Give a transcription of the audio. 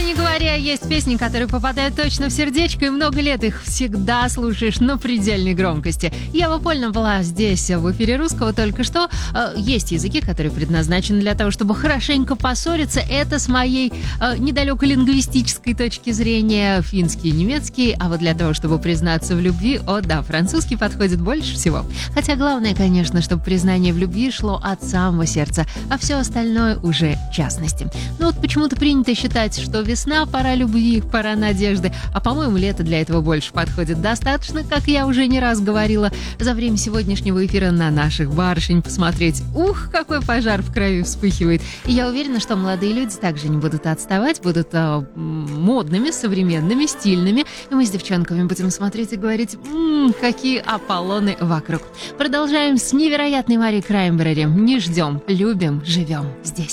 не говоря, есть песни, которые попадают точно в сердечко, и много лет их всегда слушаешь на предельной громкости. Ева Польна была здесь, в эфире Русского, только что. Есть языки, которые предназначены для того, чтобы хорошенько поссориться. Это с моей недалекой лингвистической точки зрения финский и немецкий. А вот для того, чтобы признаться в любви, о да, французский подходит больше всего. Хотя главное, конечно, чтобы признание в любви шло от самого сердца, а все остальное уже частности. Ну вот почему-то принято считать, что весна — пора любви, пора надежды, а, по-моему, лето для этого больше подходит. Достаточно, как я уже не раз говорила, за время сегодняшнего эфира на наших барышень посмотреть. Ух, какой пожар в крови вспыхивает. И я уверена, что молодые люди также не будут отставать, будут модными, современными, стильными. И мы с девчонками будем смотреть и говорить: какие Аполлоны вокруг. Продолжаем с невероятной Марией Краймбрери. Не ждем, любим, живем здесь.